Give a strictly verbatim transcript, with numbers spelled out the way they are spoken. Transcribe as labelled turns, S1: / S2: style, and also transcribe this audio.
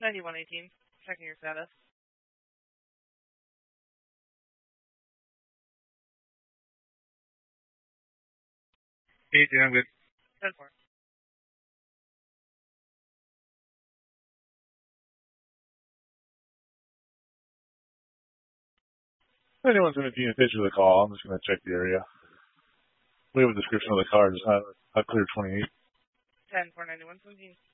S1: ninety-one eighteen. Checking your status.
S2: eighteen, I'm good.
S1: ten four.
S2: Anyone seventeen, a picture of the call. I'm just going to check the area. We have a description of the car. Just not, not clear twenty-eight.
S1: ten four ninety-one seventeen.